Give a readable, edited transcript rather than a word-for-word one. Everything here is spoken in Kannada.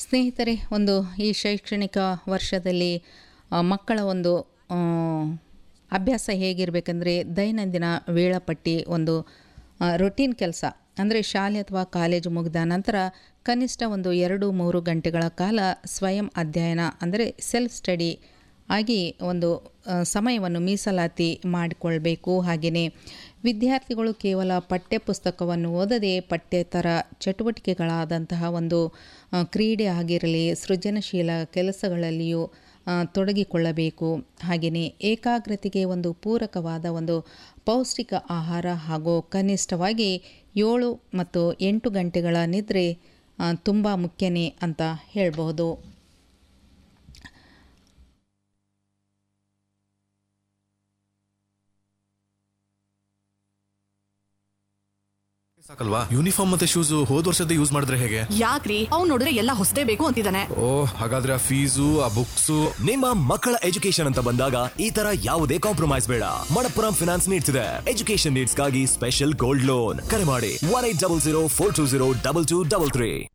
ಸ್ನೇಹಿತರೆ, ಈ ಶೈಕ್ಷಣಿಕ ವರ್ಷದಲ್ಲಿ ಮಕ್ಕಳ ಆ, ಅಭ್ಯಾಸ ಹೇಗಿರಬೇಕಂದ್ರೆ ದೈನಂದಿನ ವೇಳಾಪಟ್ಟಿ, ರೊಟೀನ್ ಕೆಲಸ ಅಂದರೆ ಶಾಲೆ ಅಥವಾ ಕಾಲೇಜು ಮುಗಿದ ನಂತರ ಕನಿಷ್ಠ 2-3 ಗಂಟೆಗಳ ಕಾಲ ಸ್ವಯಂ ಅಧ್ಯಯನ ಅಂದರೆ ಸೆಲ್ಫ್ ಸ್ಟಡಿ ಆಗಿ ಸಮಯವನ್ನು ಮೀಸಲಾತಿ ಮಾಡಿಕೊಳ್ಬೇಕು. ಹಾಗೆಯೇ ವಿದ್ಯಾರ್ಥಿಗಳು ಕೇವಲ ಪಠ್ಯಪುಸ್ತಕವನ್ನು ಓದದೆ ಪಠ್ಯೇತರ ಚಟುವಟಿಕೆಗಳಾದಂತಹ ಕ್ರೀಡೆ ಆಗಿರಲಿ, ಸೃಜನಶೀಲ ಕೆಲಸಗಳಲ್ಲಿಯೂ ತೊಡಗಿಕೊಳ್ಳಬೇಕು. ಹಾಗೆಯೇ ಏಕಾಗ್ರತೆಗೆ ಪೂರಕವಾದ ಪೌಷ್ಟಿಕ ಆಹಾರ ಹಾಗೂ ಕನಿಷ್ಠವಾಗಿ 7 ಮತ್ತು 8 ಗಂಟೆಗಳ ನಿದ್ರೆ ತುಂಬ ಮುಖ್ಯನೇ ಅಂತ ಹೇಳ್ಬೋದು. ಸಾಕಲ್ವಾ? ಯೂನಿಫಾರ್ಮ್ ಮತ್ತೆ ಶೂಸ್ ಹೋದ್ ವರ್ಷದ ಯೂಸ್ ಮಾಡಿದ್ರೆ ಹೇಗೆ? ಯಾಕ್ರಿ, ಅವ್ನು ನೋಡಿದ್ರೆ ಎಲ್ಲ ಹೊಸದೇ ಬೇಕು ಅಂತಿದ್ದಾನೆ. ಹಾಗಾದ್ರೆ ಆ ಫೀಸು, ಆ ಬುಕ್ಸ್. ನಿಮ್ಮ ಮಕ್ಕಳ ಎಜುಕೇಶನ್ ಅಂತ ಬಂದಾಗ ಈ ತರ ಯಾವುದೇ ಕಾಂಪ್ರಮೈಸ್ ಬೇಡ. ಮಣಪ್ಪುರಂ ಫಿನಾನ್ಸ್ ನೀಡ್ತಿದೆ ಎಜುಕೇಶನ್ ನೀಡ್ಸ್ಗಾಗಿ ಸ್ಪೆಷಲ್ ಗೋಲ್ಡ್ ಲೋನ್. ಕರೆ ಮಾಡಿ 1800 420 2233.